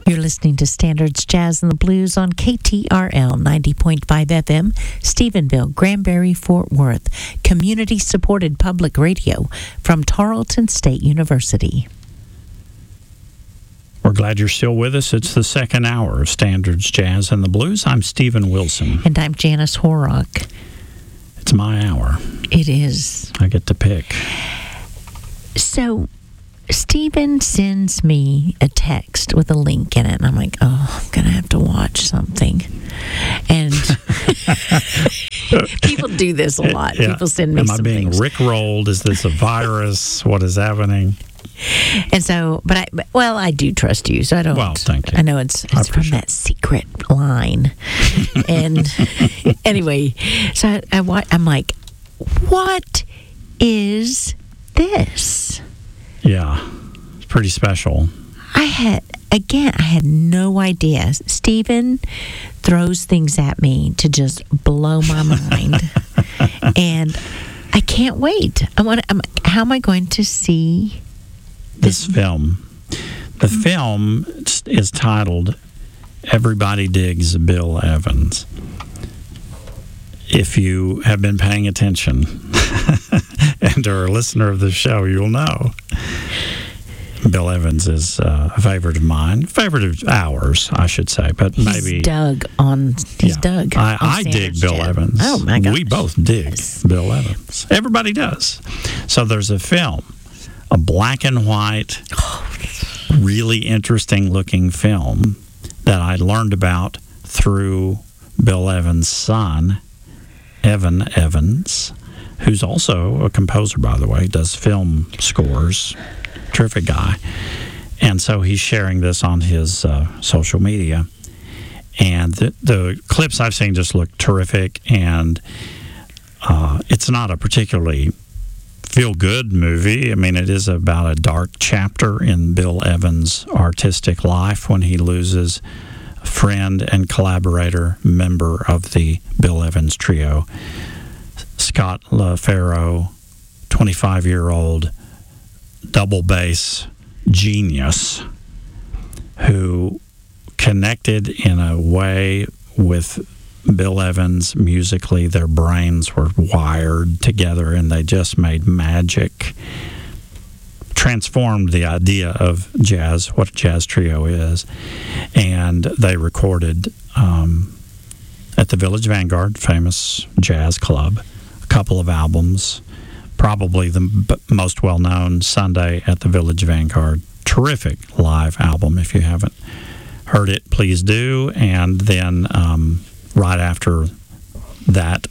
You're listening to Standards Jazz and the Blues on KTRL 90.5 FM, Stephenville, Granbury, Fort Worth, community-supported public radio from Tarleton State University. We're glad you're still with us. It's the second hour of Standards Jazz and the Blues. I'm Stephen Wilson. And I'm Janice Horrock. It's my hour. It is. I get to pick. So, Stephen sends me a text with a link in it, and I'm like, oh, I'm going to have to watch something. And people do this a lot. Yeah. People send me some things. Am I being rickrolled? Is this a virus? What is happening? And so, I do trust you, so I don't. Well, thank you. I know it's from that secret line. And anyway, so I'm like, what is this? Yeah, it's pretty special. I had no idea. Stephen throws things at me to just blow my mind. And I can't wait. How am I going to see this film? The film is titled Everybody Digs Bill Evans. If you have been paying attention and are a listener of the show, you'll know Bill Evans is a favorite of mine, favorite of ours, I should say, but maybe he's Doug. I dig Bill Evans. Oh my gosh. We both dig Bill Evans. Everybody does. So there's a film, a black and white, really interesting looking film that I learned about through Bill Evans' son, Evan Evans, who's also a composer, by the way, does film scores, terrific guy. And so he's sharing this on his social media. And the clips I've seen just look terrific, and it's not a particularly feel-good movie. I mean, it is about a dark chapter in Bill Evans' artistic life when he loses a friend and collaborator, member of the Bill Evans trio, Scott LaFaro, 25-year-old double bass genius who connected in a way with Bill Evans musically. Their brains were wired together and they just made magic, transformed the idea of jazz, what a jazz trio is. And they recorded at the Village Vanguard, famous jazz club, a couple of albums, probably the most well-known, Sunday at the Village Vanguard. Terrific live album. If you haven't heard it, please do. And then right after that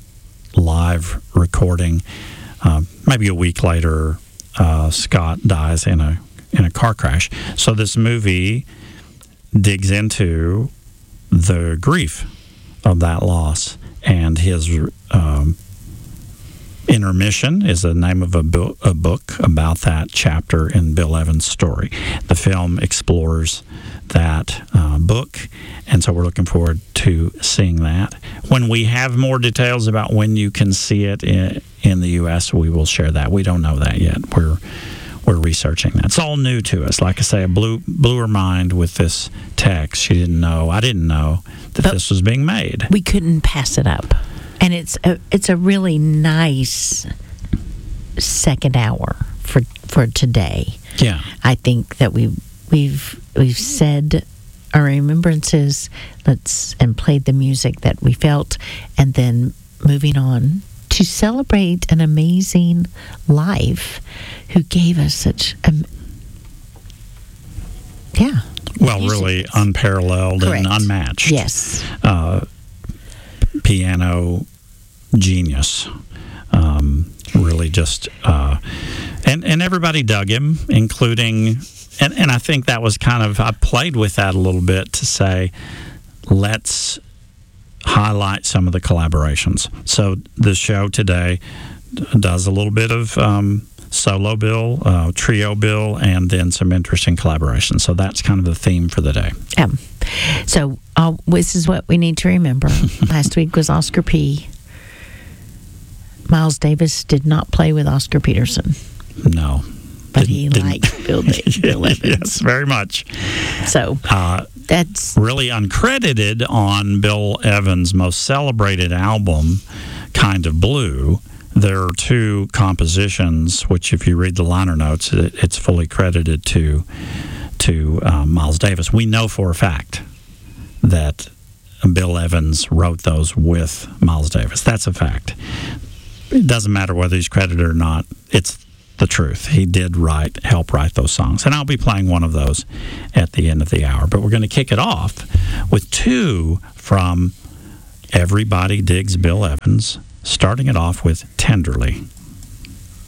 live recording, maybe a week later, Scott dies in a car crash. So this movie digs into the grief of that loss, and his Intermission is the name of a book about that chapter in Bill Evans' story. The film explores that book, and so we're looking forward to seeing that. When we have more details about when you can see it in the U.S., we will share that. We don't know that yet. We're researching that. It's all new to us. Like I say, it blew her mind with this text. She didn't know. I didn't know that this was being made. We couldn't pass it up. And it's a really nice second hour for today. Yeah, I think that we've said our remembrances, and played the music that we felt, and then moving on to celebrate an amazing life who gave us such really unparalleled. Correct. And unmatched. Yes. Piano genius, really just and everybody dug him, including and I think that was I played with that a little bit to say, let's highlight some of the collaborations. So the show today does a little bit of solo Bill, trio Bill, and then some interesting collaborations. So that's kind of the theme for the day. So this is what we need to remember. Last week was Oscar P. Miles Davis did not play with Oscar Peterson. No. But he liked Bill Evans. Yes, very much. So that's really uncredited on Bill Evans' most celebrated album, Kind of Blue. There are two compositions, which if you read the liner notes, it's fully credited to Miles Davis. We know for a fact that Bill Evans wrote those with Miles Davis. That's a fact. It doesn't matter whether he's credited or not. It's the truth. He did help write those songs. And I'll be playing one of those at the end of the hour. But we're going to kick it off with two from Everybody Digs Bill Evans, starting it off with Tenderly.